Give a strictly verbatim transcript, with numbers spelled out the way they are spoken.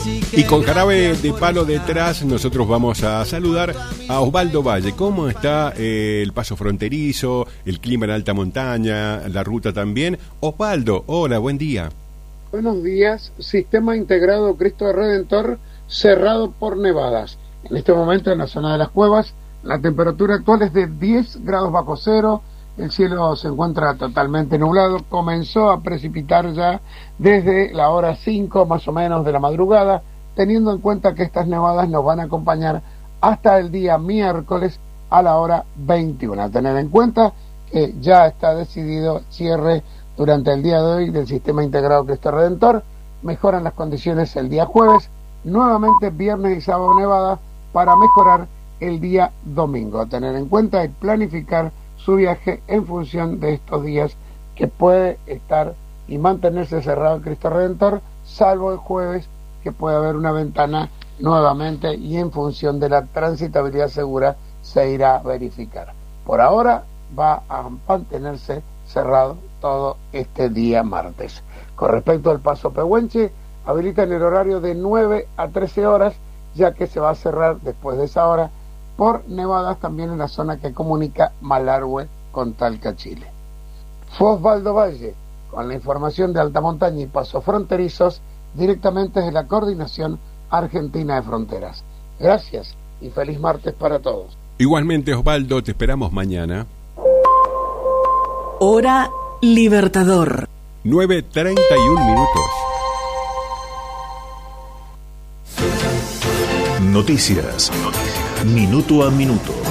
Y con Jarabe de Palo detrás, nosotros vamos a saludar a Osvaldo Valle. ¿Cómo está eh, el paso fronterizo, el clima en alta montaña, la ruta también? Osvaldo, hola, buen día. Buenos días. Sistema integrado Cristo Redentor cerrado por nevadas. En este momento en la zona de las cuevas, la temperatura actual es de diez grados bajo cero. El cielo se encuentra totalmente nublado, comenzó a precipitar ya desde la hora cinco más o menos de la madrugada, teniendo en cuenta que estas nevadas nos van a acompañar hasta el día miércoles a la hora veintiuna. A tener en cuenta que ya está decidido cierre durante el día de hoy del Sistema Integrado Cristo Redentor, mejoran las condiciones el día jueves, nuevamente viernes y sábado nevada para mejorar el día domingo. A tener en cuenta y planificar su viaje en función de estos días que puede estar y mantenerse cerrado el Cristo Redentor, salvo el jueves que puede haber una ventana nuevamente y en función de la transitabilidad segura se irá a verificar. Por ahora va a mantenerse cerrado todo este día martes. Con respecto al paso Pehuenche, habilitan el horario de nueve a trece horas, ya que se va a cerrar después de esa hora por nevadas también en la zona que comunica Malargüe con Talca, Chile. Fue Osvaldo Valle con la información de alta montaña y pasos fronterizos directamente desde la Coordinación Argentina de Fronteras. Gracias y feliz martes para todos. Igualmente, Osvaldo, te esperamos mañana. Hora Libertador. nueve treinta y un minutos. Noticias. Minuto a minuto.